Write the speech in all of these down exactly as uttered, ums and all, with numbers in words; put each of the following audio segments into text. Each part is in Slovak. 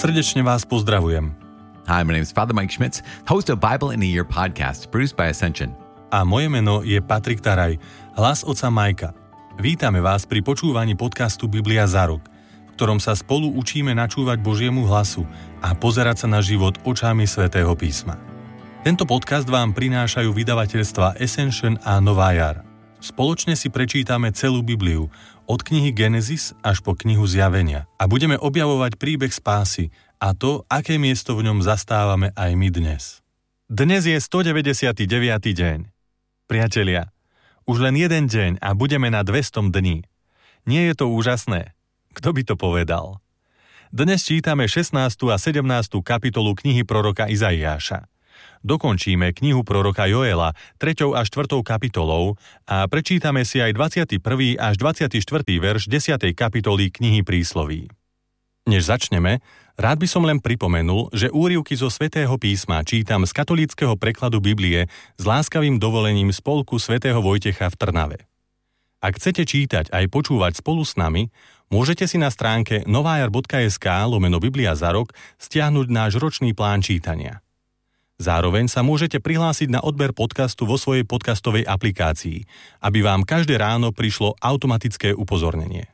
Srdečne vás pozdravujem. Hi, my name is Father Mike Schmitz, host of Bible in a Year podcast, produced by Ascension. A moje meno je Patrik Taraj, hlas otca Majka. Vítame vás pri počúvaní podcastu Biblia za rok, v ktorom sa spolu učíme načúvať Božiemu hlasu a pozerať sa na život očami Svätého písma. Tento podcast vám prinášajú vydavateľstva Ascension a Nová jar. Spoločne si prečítame celú Bibliu, od knihy Genesis až po knihu Zjavenia a budeme objavovať príbeh spásy a to, aké miesto v ňom zastávame aj my dnes. Dnes je stodeväťdesiaty deviaty deň. Priatelia, už len jeden deň a budeme na dvesto dní. Nie je to úžasné? Kto by to povedal? Dnes čítame šestnástu a sedemnástu kapitolu knihy proroka Izaiáša. Dokončíme knihu proroka Joela treťou a štvrtou kapitolou a prečítame si aj dvadsiaty prvý až dvadsiaty štvrtý verš desiatej kapitoly knihy Prísloví. Než začneme, rád by som len pripomenul, že úryvky zo Svätého písma čítam z katolíckeho prekladu Biblie s láskavým dovolením Spolku svätého Vojtecha v Trnave. Ak chcete čítať aj počúvať spolu s nami, môžete si na stránke novajar bodka es ká lomeno Biblia za rok stiahnuť náš ročný plán čítania. Zároveň sa môžete prihlásiť na odber podcastu vo svojej podcastovej aplikácii, aby vám každé ráno prišlo automatické upozornenie.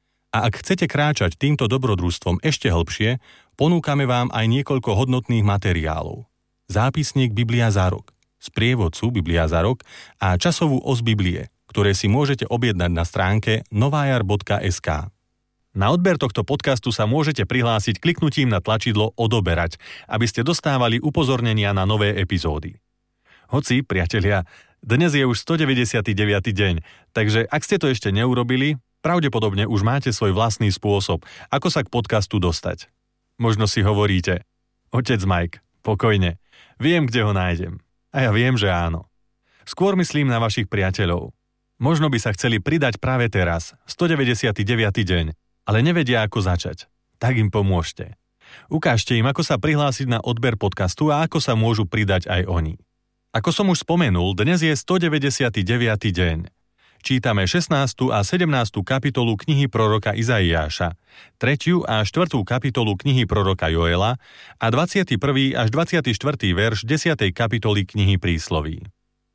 A ak chcete kráčať týmto dobrodružstvom ešte hlbšie, ponúkame vám aj niekoľko hodnotných materiálov. Zápisník Biblia za rok, sprievodcu Biblia za rok a časovú os Biblie, ktoré si môžete objednať na stránke novajar bodka es ká. Na odber tohto podcastu sa môžete prihlásiť kliknutím na tlačidlo Odoberať, aby ste dostávali upozornenia na nové epizódy. Hoci, priatelia, dnes je už stodeväťdesiaty deviaty deň, takže ak ste to ešte neurobili, pravdepodobne už máte svoj vlastný spôsob, ako sa k podcastu dostať. Možno si hovoríte, otec Mike, pokojne, viem, kde ho nájdem. A ja viem, že áno. Skôr myslím na vašich priateľov. Možno by sa chceli pridať práve teraz, stodeväťdesiaty deviaty deň, ale nevedia, ako začať. Tak im pomôžte. Ukážte im, ako sa prihlásiť na odber podcastu a ako sa môžu pridať aj oni. Ako som už spomenul, dnes je stodeväťdesiaty deviaty deň. Čítame šestnástu a sedemnástu kapitolu knihy proroka Izaiáša, tretiu a štvrtú kapitolu knihy proroka Joela a dvadsiaty prvý až dvadsiaty štvrtý verš desiatej kapitoly knihy Prísloví.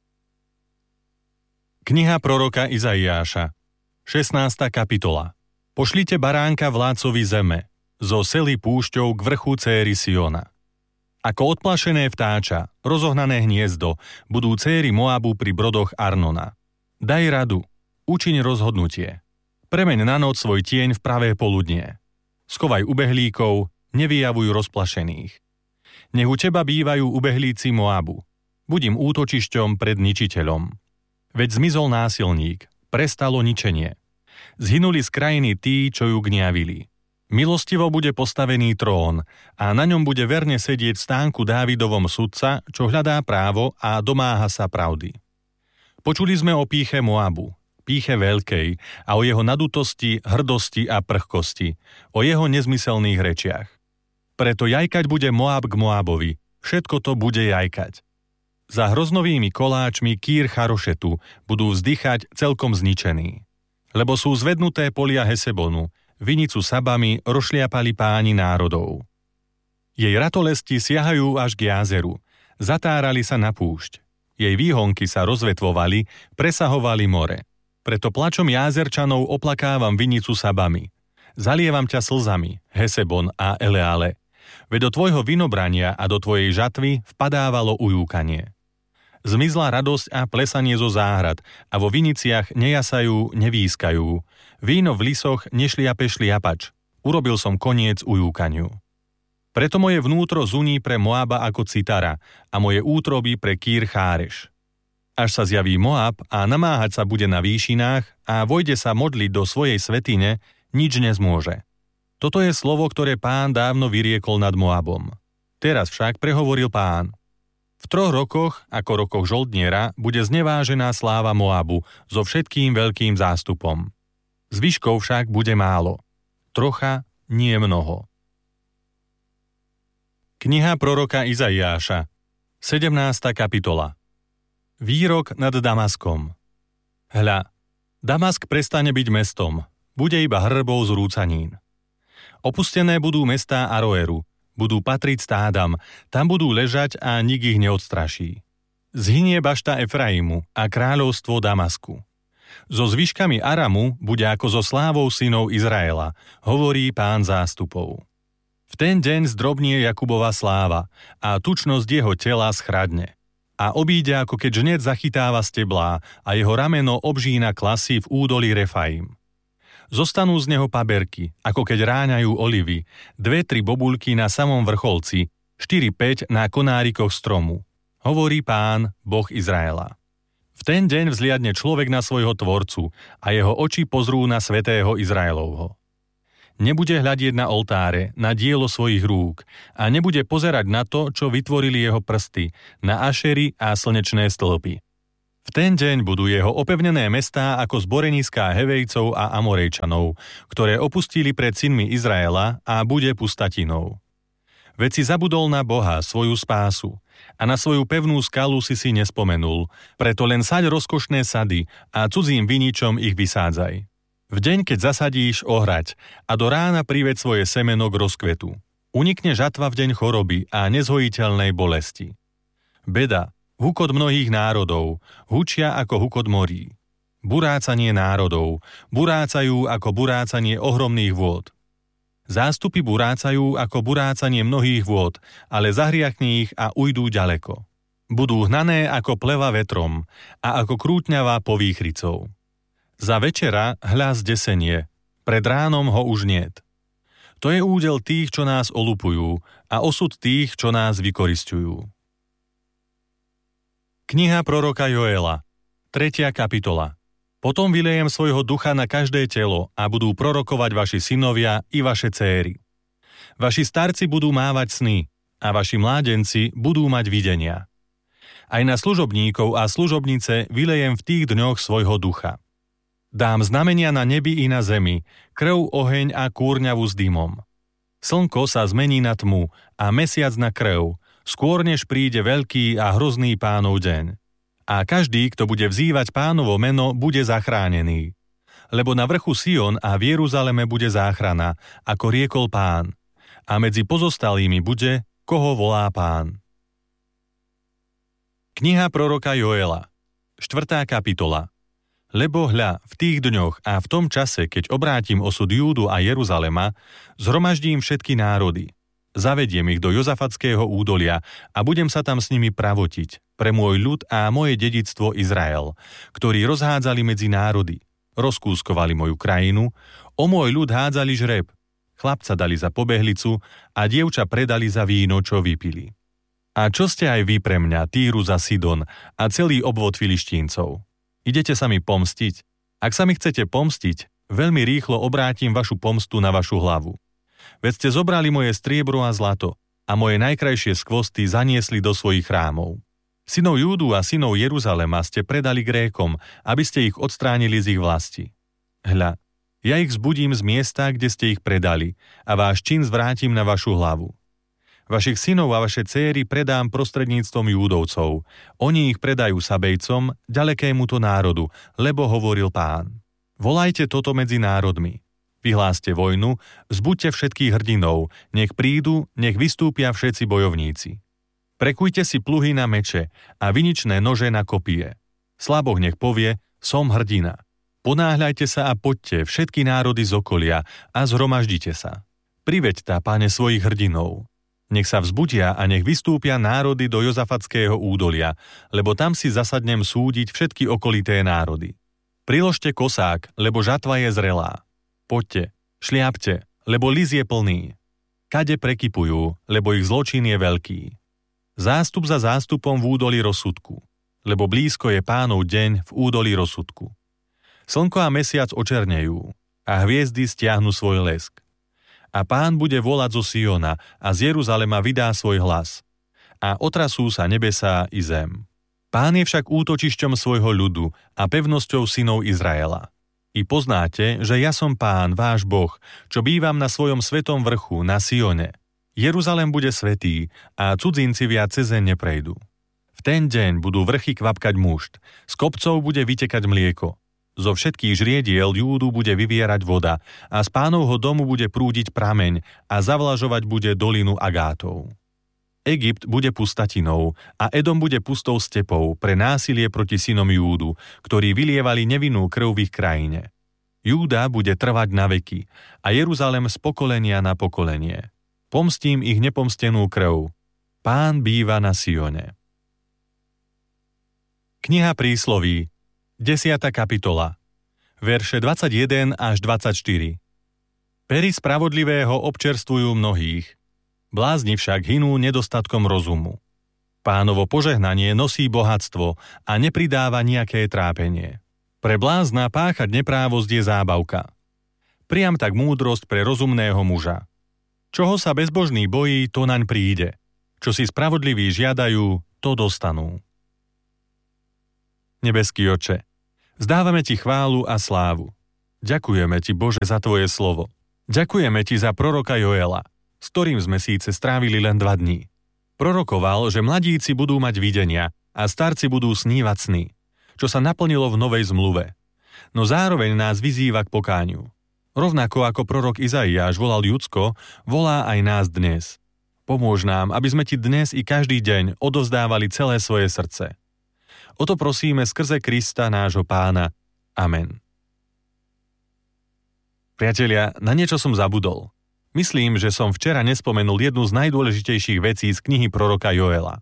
Kniha proroka Izaiáša, šestnásta kapitola. Pošlite baránka vládcovi zeme, zo sely púšťou k vrchu céry Siona. Ako odplašené vtáča, rozohnané hniezdo, budú céry Moabu pri brodoch Arnona. Daj radu, učiň rozhodnutie. Premeň na noc svoj tieň v pravé poludnie. Schovaj ubehlíkov, nevyjavuj rozplašených. Nech u teba bývajú ubehlíci Moabu. Buď im útočišťom pred ničiteľom. Veď zmizol násilník, prestalo ničenie. Zhynuli z krajiny tí, čo ju gniavili. Milostivo bude postavený trón a na ňom bude verne sedieť v stánku Dávidovom sudca, čo hľadá právo a domáha sa pravdy. Počuli sme o pýche Moabu, pýche veľkej a o jeho nadutosti, hrdosti a prchkosti, o jeho nezmyselných rečiach. Preto jajkať bude Moab k Moabovi, všetko to bude jajkať. Za hroznovými koláčmi Kýr Charošetu budú vzdychať celkom zničení. Lebo sú zvednuté polia Hesebonu, vinicu Sabami rozšliapali páni národov. Jej ratolesti siahajú až k jázeru, zatárali sa na púšť. Jej výhonky sa rozvetvovali, presahovali more. Preto plačom jázerčanov oplakávam vinicu Sabami. Zalievam ťa slzami, Hesebon a Eleale. Veď do tvojho vinobrania a do tvojej žatvy vpadávalo ujúkanie. Zmizla radosť a plesanie zo záhrad a vo viniciach nejasajú, nevýskajú. Víno v lisoch nešliape šliapač. Urobil som koniec ujúkaniu. Preto moje vnútro zuní pre Moaba ako citara a moje útroby pre Kýr Cháreš. Až sa zjaví Moab a namáhať sa bude na výšinách a vojde sa modliť do svojej svätyne, nič nezmôže. Toto je slovo, ktoré Pán dávno vyriekol nad Moabom. Teraz však prehovoril Pán. V troch rokoch, ako rokoch žoldniera, bude znevážená sláva Moabu so všetkým veľkým zástupom. Zvyškov však bude málo. Trocha, nie mnoho. Kniha proroka Izaiáša, sedemnásta kapitola. Výrok nad Damaskom. Hľa, Damask prestane byť mestom, bude iba hrbou z rúcanín. Opustené budú mestá Aroeru, Budú patriť stádam, tam budú ležať a nik ich neodstraší. Zhynie bašta Efraimu a kráľovstvo Damasku. So zvyškami Aramu bude ako so slávou synov Izraela, hovorí Pán zástupov. V ten deň zdrobnie Jakubova sláva a tučnosť jeho tela schradne. A obíde, ako keď žnec zachytáva steblá a jeho rameno obžína klasy v údolí Refaim. Zostanú z neho paberky, ako keď ráňajú olivy, dve, tri bobulky na samom vrcholci, štyri, päť na konárikoch stromu. Hovorí Pán, Boh Izraela. V ten deň vzliadne človek na svojho tvorcu a jeho oči pozrú na svätého Izraelovho. Nebude hľadieť na oltáre, na dielo svojich rúk a nebude pozerať na to, čo vytvorili jeho prsty, na ašery a slnečné stĺpy. V ten deň budú jeho opevnené mestá ako zboreniská Hevejcov a Amorejčanov, ktoré opustili pred synmi Izraela a bude pustatinou. Veď si zabudol na Boha, svoju spásu, a na svoju pevnú skalu si si nespomenul, preto len saď rozkošné sady a cudzím viničom ich vysádzaj. V deň, keď zasadíš, ohrať a do rána priveď svoje semeno k rozkvetu. Unikne žatva v deň choroby a nezhojiteľnej bolesti. Beda, hukot mnohých národov, hučia ako hukot morí. Burácanie národov, burácajú ako burácanie ohromných vôd. Zástupy burácajú ako burácanie mnohých vôd, ale zahriakni ich a ujdú ďaleko. Budú hnané ako pleva vetrom a ako krútňava povýchricou. Za večera hľas desenie, pred ránom ho už niet. To je údel tých, čo nás olupujú, a osud tých, čo nás vykoristujú. Kniha proroka Joela, tretia kapitola. Potom vylejem svojho ducha na každé telo a budú prorokovať vaši synovia i vaše céry. Vaši starci budú mávať sny a vaši mládenci budú mať videnia. Aj na služobníkov a služobnice vylejem v tých dňoch svojho ducha. Dám znamenia na nebi i na zemi, krv, oheň a kúrňavu s dymom. Slnko sa zmení na tmu a mesiac na krv, skôr než príde veľký a hrozný Pánov deň. A každý, kto bude vzývať Pánovo meno, bude zachránený. Lebo na vrchu Sion a v Jeruzaleme bude záchrana, ako riekol Pán. A medzi pozostalými bude, koho volá Pán. Kniha proroka Joela, štvrtá kapitola. Lebo hľa, v tých dňoch a v tom čase, keď obrátim osud Júdu a Jeruzalema, zhromaždím všetky národy. Zavediem ich do Jozafatského údolia a budem sa tam s nimi pravotiť, pre môj ľud a moje dedičstvo Izrael, ktorí rozhádzali medzi národy, rozkúskovali moju krajinu, o môj ľud hádzali žreb, chlapca dali za pobehlicu a dievča predali za víno, čo vypili. A čo ste aj vy pre mňa, Týru za Sidon a celý obvod Filištíncov? Idete sa mi pomstiť? Ak sa mi chcete pomstiť, veľmi rýchlo obrátim vašu pomstu na vašu hlavu. Veď ste zobrali moje striebro a zlato a moje najkrajšie skvosty zaniesli do svojich chrámov. Synov Júdu a synov Jeruzalema ste predali Grékom, aby ste ich odstránili z ich vlasti. Hľa, ja ich zbudím z miesta, kde ste ich predali a váš čin zvrátim na vašu hlavu. Vašich synov a vaše céry predám prostredníctvom Júdovcov. Oni ich predajú Sabejcom, ďalekému to národu, lebo hovoril Pán. Volajte toto medzi národmi. Vyhláste vojnu, zbuďte všetkých hrdinov, nech prídu, nech vystúpia všetci bojovníci. Prekujte si pluhy na meče a viničné nože na kopie. Slaboch nech povie, som hrdina. Ponáhľajte sa a poďte, všetky národy z okolia, a zhromaždite sa. Priveďte, Pane, svojich hrdinov. Nech sa vzbudia a nech vystúpia národy do Jozafatského údolia, lebo tam si zasadnem súdiť všetky okolité národy. Priložte kosák, lebo žatva je zrelá. Poďte, šliapte, lebo lis je plný. Kade prekypujú, lebo ich zločin je veľký. Zástup za zástupom v údolí rozsudku, lebo blízko je Pánov deň v údolí rozsudku. Slnko a mesiac očernejú a hviezdy stiahnu svoj lesk. A Pán bude volať zo Siona a z Jeruzalema vydá svoj hlas. A otrasú sa nebesá i zem. Pán je však útočišťom svojho ľudu a pevnosťou synov Izraela. I poznáte, že ja som Pán, váš Boh, čo bývam na svojom svetom vrchu, na Sione. Jeruzalem bude svätý a cudzinci viac cezeň neprejdú. V ten deň budú vrchy kvapkať mušt, z kopcov bude vytekať mlieko. Zo všetkých žriediel Júdu bude vyvierať voda a z Pánovho domu bude prúdiť prameň a zavlažovať bude dolinu agátov. Egypt bude pustatinou a Edom bude pustou stepou pre násilie proti synom Júdu, ktorí vylievali nevinnú krv v ich krajine. Júda bude trvať na veky a Jeruzalem z pokolenia na pokolenie. Pomstím ich nepomstenú krv. Pán býva na Sione. Kniha prísloví, desiata kapitola, verše dvadsaťjeden až dvadsaťštyri. Pery spravodlivého občerstvujú mnohých, blázni však hynú nedostatkom rozumu. Pánovo požehnanie nosí bohatstvo a nepridáva nejaké trápenie. Pre blázna páchať neprávosť je zábavka. Priam tak múdrosť pre rozumného muža. Čoho sa bezbožný bojí, to naň príde. Čo si spravodliví žiadajú, to dostanú. Nebeský Otče, vzdávame Ti chválu a slávu. Ďakujeme Ti, Bože, za Tvoje slovo. Ďakujeme Ti za proroka Joela, s ktorým sme síce strávili len dva dní. Prorokoval, že mladíci budú mať videnia a starci budú snívať sny, čo sa naplnilo v Novej zmluve. No zároveň nás vyzýva k pokániu. Rovnako ako prorok Izaiáš volal Judsko, volá aj nás dnes. Pomôž nám, aby sme Ti dnes i každý deň odovzdávali celé svoje srdce. O to prosíme skrze Krista, nášho Pána. Amen. Priatelia, na niečo som zabudol. Myslím, že som včera nespomenul jednu z najdôležitejších vecí z knihy proroka Joela.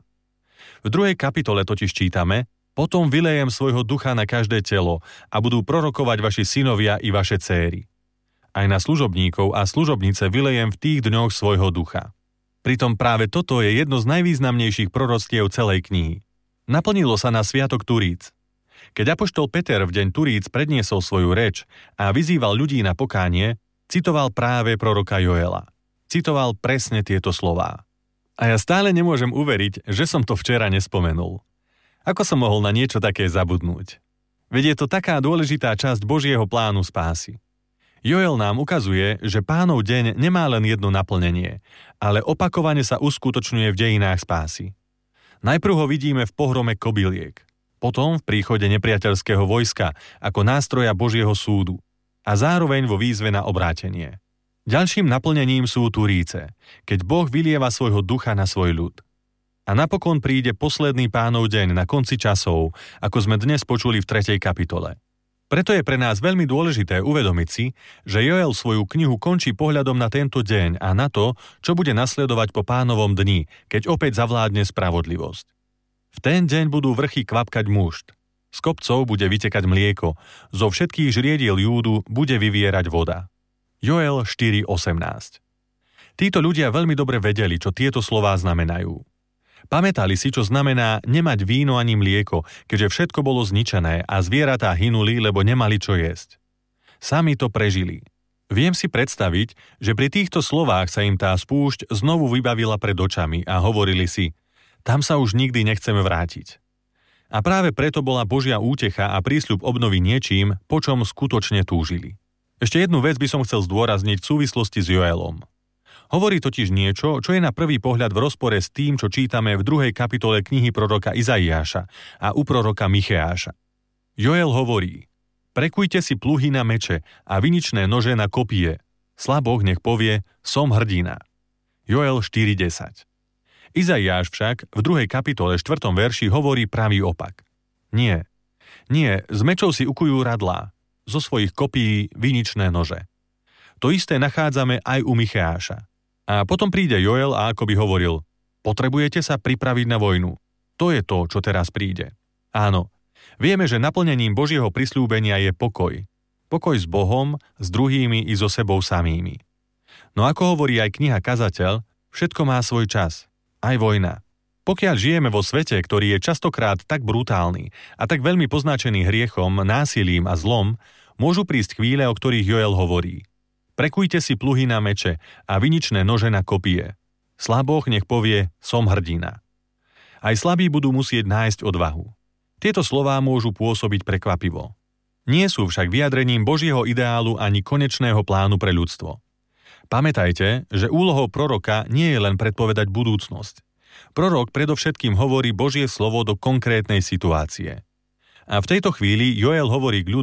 V druhej kapitole totiž čítame: Potom vylejem svojho ducha na každé telo a budú prorokovať vaši synovia i vaše céry. Aj na služobníkov a služobnice vylejem v tých dňoch svojho ducha. Pritom práve toto je jedno z najvýznamnejších proroctiev celej knihy. Naplnilo sa na sviatok Turíc. Keď apoštol Peter v deň Turíc predniesol svoju reč a vyzýval ľudí na pokánie, citoval práve proroka Joela. Citoval presne tieto slová. A ja stále nemôžem uveriť, že som to včera nespomenul. Ako som mohol na niečo také zabudnúť? Veď je to taká dôležitá časť Božieho plánu spásy. Joel nám ukazuje, že Pánov deň nemá len jedno naplnenie, ale opakovane sa uskutočňuje v dejinách spásy. Najprv ho vidíme v pohrome kobyliek, potom v príchode nepriateľského vojska ako nástroja Božieho súdu a zároveň vo výzve na obrátenie. Ďalším naplnením sú Turíce, keď Boh vylieva svojho ducha na svoj ľud. A napokon príde posledný Pánov deň na konci časov, ako sme dnes počuli v tretej kapitole. Preto je pre nás veľmi dôležité uvedomiť si, že Joel svoju knihu končí pohľadom na tento deň a na to, čo bude nasledovať po Pánovom dni, keď opäť zavládne spravodlivosť. V ten deň budú vrchy kvapkať mušt, z kopcov bude vytekať mlieko, zo všetkých žriediel Júdu bude vyvierať voda. Joel štyri osemnásť. Títo ľudia veľmi dobre vedeli, čo tieto slová znamenajú. Pamätali si, čo znamená nemať víno ani mlieko, keďže všetko bolo zničené a zvieratá hynuli, lebo nemali čo jesť. Sami to prežili. Viem si predstaviť, že pri týchto slovách sa im tá spúšť znovu vybavila pred očami a hovorili si: tam sa už nikdy nechceme vrátiť. A práve preto bola Božia útecha a prísľub obnovy niečím, po čom skutočne túžili. Ešte jednu vec by som chcel zdôrazniť v súvislosti s Joelom. Hovorí totiž niečo, čo je na prvý pohľad v rozpore s tým, čo čítame v druhej kapitole knihy proroka Izaiáša a u proroka Micheáša. Joel hovorí: Prekujte si pluhy na meče a viničné nože na kopie. Slaboch nech povie: som hrdina. Joel štyri desať. Izaiáš však v druhej kapitole štvrtom verši hovorí pravý opak. Nie, nie, z mečov si ukujú radlá, zo svojich kopií viničné nože. To isté nachádzame aj u Micheáša. A potom príde Joel a akoby hovoril: potrebujete sa pripraviť na vojnu. To je to, čo teraz príde. Áno, vieme, že naplnením Božieho prisľúbenia je pokoj. Pokoj s Bohom, s druhými i so sebou samými. No ako hovorí aj kniha Kazateľ, všetko má svoj čas. Aj vojna. Pokiaľ žijeme vo svete, ktorý je častokrát tak brutálny a tak veľmi poznačený hriechom, násilím a zlom, môžu prísť chvíle, o ktorých Joel hovorí: Prekujte si pluhy na meče a viničné nože na kopie. Slaboch nech povie: som hrdina. Aj slabí budú musieť nájsť odvahu. Tieto slová môžu pôsobiť prekvapivo. Nie sú však vyjadrením Božieho ideálu ani konečného plánu pre ľudstvo. Pamätajte, že úlohou proroka nie je len predpovedať budúcnosť. Prorok predovšetkým hovorí Božie slovo do konkrétnej situácie. A v tejto chvíli Joel hovorí k ľudu,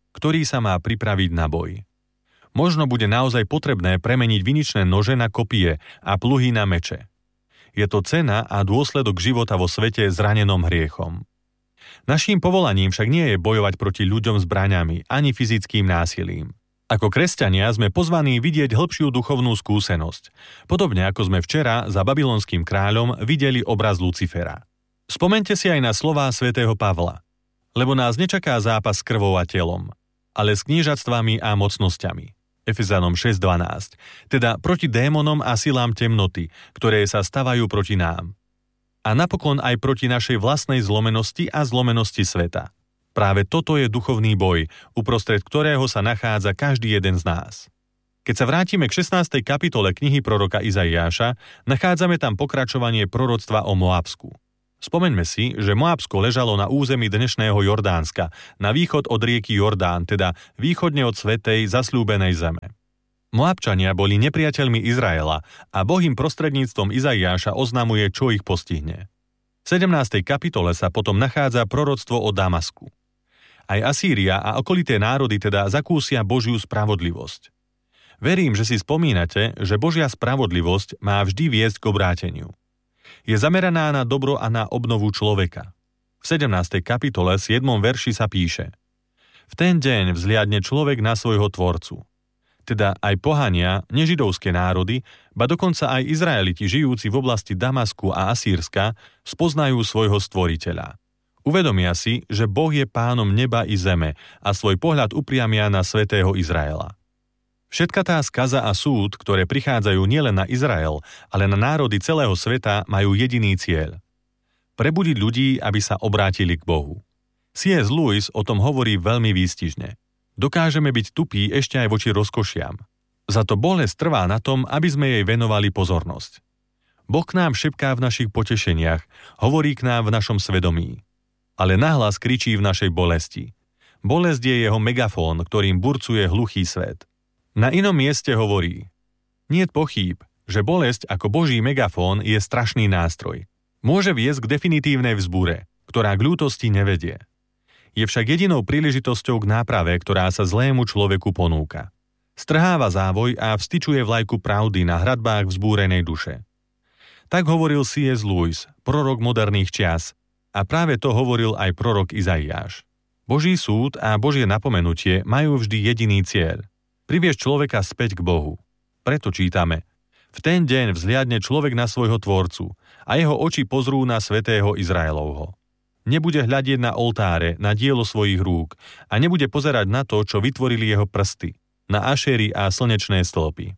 ktorý sa má pripraviť na boj. Možno bude naozaj potrebné premeniť viničné nože na kopie a pluhy na meče. Je to cena a dôsledok života vo svete zranenom hriechom. Naším povolaním však nie je bojovať proti ľuďom zbraňami ani fyzickým násilím. Ako kresťania sme pozvaní vidieť hĺbšiu duchovnú skúsenosť, podobne ako sme včera za babylonským kráľom videli obraz Lucifera. Spomeňte si aj na slová svätého Pavla. Lebo nás nečaká zápas s krvou a telom, ale s kniežatstvami a mocnosťami. Efezanom šesť dvanásť, teda proti démonom a silám temnoty, ktoré sa stavajú proti nám. A napokon aj proti našej vlastnej zlomenosti a zlomenosti sveta. Práve toto je duchovný boj, uprostred ktorého sa nachádza každý jeden z nás. Keď sa vrátime k šestnástej kapitole knihy proroka Izaiáša, nachádzame tam pokračovanie proroctva o Moabsku. Spomeňme si, že Moabsko ležalo na území dnešného Jordánska, na východ od rieky Jordán, teda východne od svätej zasľúbenej zeme. Moabčania boli nepriateľmi Izraela a Boh im prostredníctvom Izaiáša oznamuje, čo ich postihne. V sedemnástej kapitole sa potom nachádza proroctvo o Damasku. Aj Asýria a okolité národy teda zakúsia Božiu spravodlivosť. Verím, že si spomínate, že Božia spravodlivosť má vždy viesť k obráteniu. Je zameraná na dobro a na obnovu človeka. V sedemnástej kapitole siedmom verši sa píše: V ten deň vzliadne človek na svojho tvorcu. Teda aj pohania, nežidovské národy, ba dokonca aj Izraeliti žijúci v oblasti Damasku a Asýrska spoznajú svojho stvoriteľa. Uvedomia si, že Boh je pánom neba i zeme a svoj pohľad upriamia na svätého Izraela. Všetka tá skaza a súd, ktoré prichádzajú nielen na Izrael, ale na národy celého sveta, majú jediný cieľ. Prebudiť ľudí, aby sa obrátili k Bohu. C S. Lewis o tom hovorí veľmi výstižne. Dokážeme byť tupí ešte aj voči rozkošiam. Za to bolesť trvá na tom, aby sme jej venovali pozornosť. Boh k nám šepká v našich potešeniach, hovorí k nám v našom svedomí. Ale nahlas kričí v našej bolesti. Bolesť je jeho megafón, ktorým burcuje hluchý svet. Na inom mieste hovorí: Niet pochýb, že bolesť ako Boží megafón je strašný nástroj. Môže viesť k definitívnej vzbure, ktorá k ľútosti nevedie. Je však jedinou príležitosťou k náprave, ktorá sa zlému človeku ponúka. Strháva závoj a vstyčuje vlajku pravdy na hradbách vzbúrenej duše. Tak hovoril C S. Lewis, prorok moderných čias, a práve to hovoril aj prorok Izaiáš. Boží súd a Božie napomenutie majú vždy jediný cieľ. Priviesť človeka späť k Bohu. Preto čítame: V ten deň vzliadne človek na svojho tvorcu a jeho oči pozrú na svätého Izraelovho. Nebude hľadieť na oltáre, na dielo svojich rúk a nebude pozerať na to, čo vytvorili jeho prsty, na ašéry a slnečné stĺpy.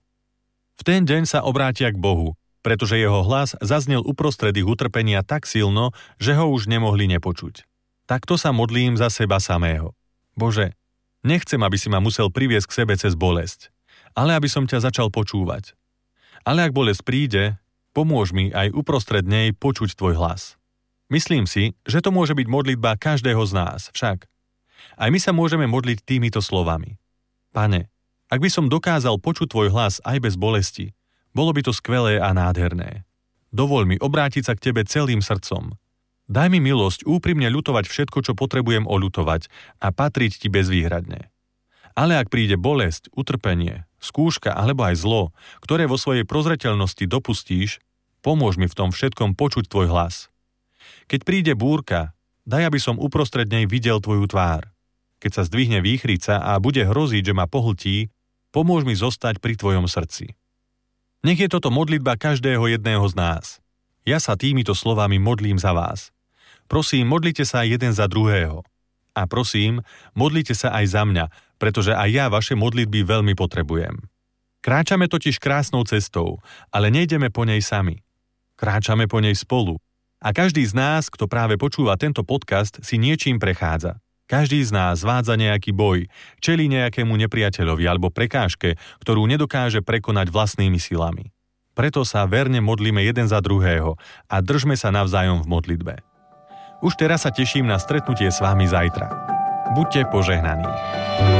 V ten deň sa obrátia k Bohu, pretože jeho hlas zaznel uprostred ich utrpenia tak silno, že ho už nemohli nepočuť. Takto sa modlím za seba samého. Bože, nechcem, aby si ma musel priviesť k sebe cez bolesť, ale aby som ťa začal počúvať. Ale ak bolesť príde, pomôž mi aj uprostred nej počuť tvoj hlas. Myslím si, že to môže byť modlitba každého z nás, však. Aj my sa môžeme modliť týmito slovami. Pane, ak by som dokázal počuť tvoj hlas aj bez bolesti, bolo by to skvelé a nádherné. Dovoľ mi obrátiť sa k tebe celým srdcom. Daj mi milosť úprimne ľutovať všetko, čo potrebujem oľutovať a patriť ti bezvýhradne. Ale ak príde bolesť, utrpenie, skúška alebo aj zlo, ktoré vo svojej prozreteľnosti dopustíš, pomôž mi v tom všetkom počuť tvoj hlas. Keď príde búrka, daj, aby som uprostred nej videl tvoju tvár. Keď sa zdvihne výchrica a bude hroziť, že ma pohltí, pomôž mi zostať pri tvojom srdci. Nech je toto modlitba každého jedného z nás. Ja sa týmito slovami modlím za vás. Prosím, modlite sa jeden za druhého. A prosím, modlite sa aj za mňa, pretože aj ja vaše modlitby veľmi potrebujem. Kráčame totiž krásnou cestou, ale nejdeme po nej sami. Kráčame po nej spolu. A každý z nás, kto práve počúva tento podcast, si niečím prechádza. Každý z nás zvádza nejaký boj, čelí nejakému nepriateľovi alebo prekážke, ktorú nedokáže prekonať vlastnými silami. Preto sa verne modlíme jeden za druhého a držme sa navzájom v modlitbe. Už teraz sa teším na stretnutie s vami zajtra. Buďte požehnaní.